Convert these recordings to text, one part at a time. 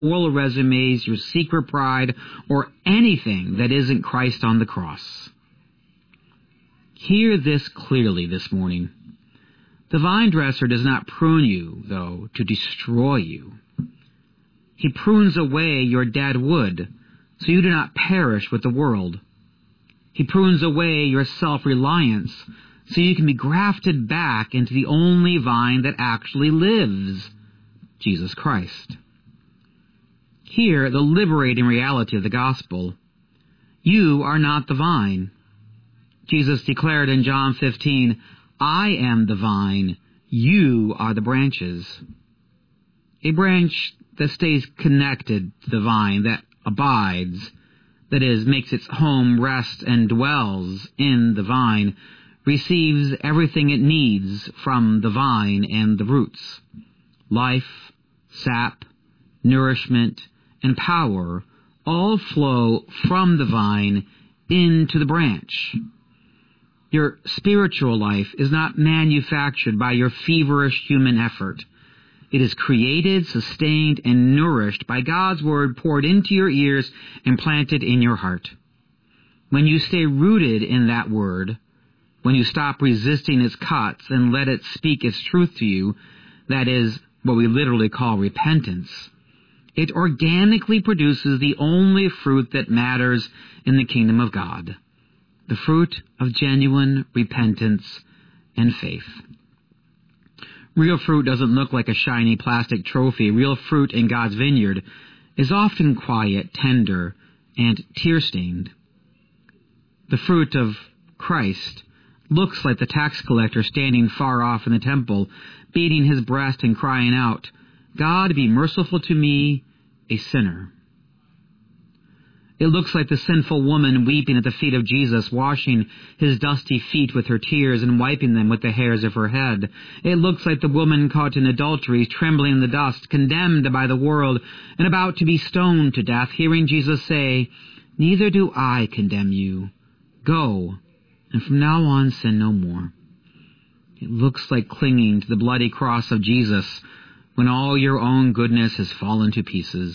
oral resumes, your secret pride, or anything that isn't Christ on the cross. Hear this clearly this morning. The vine dresser does not prune you, though, to destroy you. He prunes away your dead wood, so you do not perish with the world. He prunes away your self-reliance, so you can be grafted back into the only vine that actually lives, Jesus Christ. Hear the liberating reality of the gospel. You are not the vine. Jesus declared in John 15, I am the vine, you are the branches. A branch that stays connected to the vine, that abides, that is, makes its home, rest, and dwells in the vine, receives everything it needs from the vine and the roots. Life, sap, nourishment, and power all flow from the vine into the branch. Your spiritual life is not manufactured by your feverish human effort. It is created, sustained, and nourished by God's Word poured into your ears and planted in your heart. When you stay rooted in that Word, when you stop resisting its cuts and let it speak its truth to you, that is what we literally call repentance, it organically produces the only fruit that matters in the kingdom of God, the fruit of genuine repentance and faith. Real fruit doesn't look like a shiny plastic trophy. Real fruit in God's vineyard is often quiet, tender, and tear-stained. The fruit of Christ looks like the tax collector standing far off in the temple, beating his breast and crying out, God, be merciful to me, a sinner. It looks like the sinful woman weeping at the feet of Jesus, washing his dusty feet with her tears and wiping them with the hairs of her head. It looks like the woman caught in adultery, trembling in the dust, condemned by the world, and about to be stoned to death, hearing Jesus say, Neither do I condemn you. Go, and from now on sin no more. It looks like clinging to the bloody cross of Jesus when all your own goodness has fallen to pieces.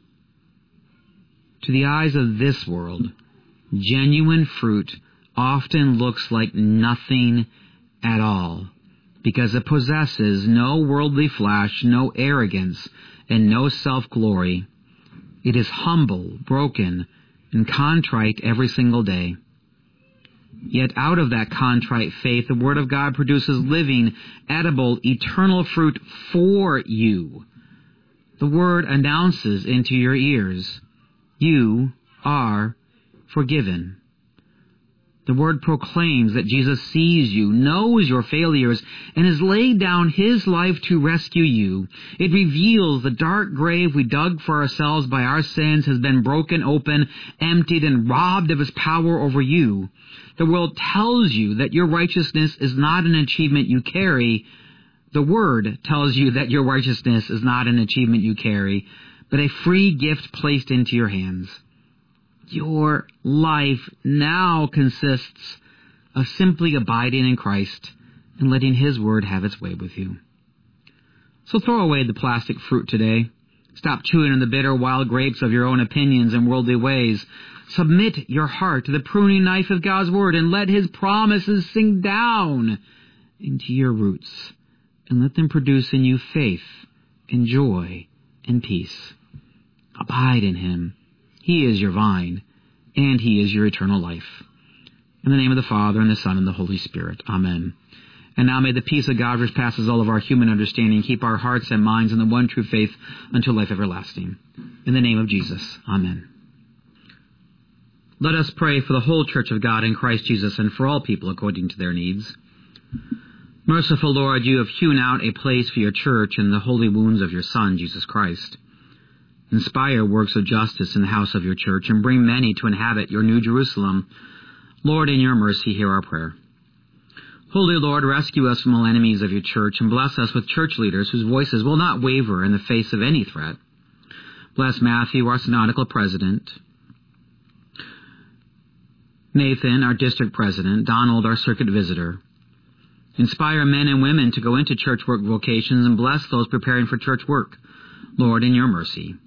To the eyes of this world, genuine fruit often looks like nothing at all, because it possesses no worldly flash, no arrogance, and no self-glory. It is humble, broken, and contrite every single day. Yet out of that contrite faith, the Word of God produces living, edible, eternal fruit for you. The Word announces into your ears, you are forgiven. The Word proclaims that Jesus sees you, knows your failures, and has laid down His life to rescue you. It reveals the dark grave we dug for ourselves by our sins has been broken open, emptied, and robbed of its power over you. The world tells you that your righteousness is not an achievement you carry. The Word tells you that your righteousness is not an achievement you carry, but a free gift placed into your hands. Your life now consists of simply abiding in Christ and letting His Word have its way with you. So throw away the plastic fruit today. Stop chewing on the bitter wild grapes of your own opinions and worldly ways. Submit your heart to the pruning knife of God's Word and let His promises sink down into your roots and let them produce in you faith and joy and peace. Abide in Him. He is your vine, and He is your eternal life. In the name of the Father, and the Son, and the Holy Spirit. Amen. And now may the peace of God, which passes all of our human understanding, keep our hearts and minds in the one true faith until life everlasting. In the name of Jesus. Amen. Let us pray for the whole Church of God in Christ Jesus and for all people according to their needs. Merciful Lord, you have hewn out a place for your Church in the holy wounds of your Son, Jesus Christ. Inspire works of justice in the house of your Church and bring many to inhabit your new Jerusalem. Lord, in your mercy, hear our prayer. Holy Lord, rescue us from all enemies of your Church and bless us with church leaders whose voices will not waver in the face of any threat. Bless Matthew, our synodical president, Nathan, our district president, Donald, our circuit visitor. Inspire men and women to go into church work vocations and bless those preparing for church work. Lord, in your mercy.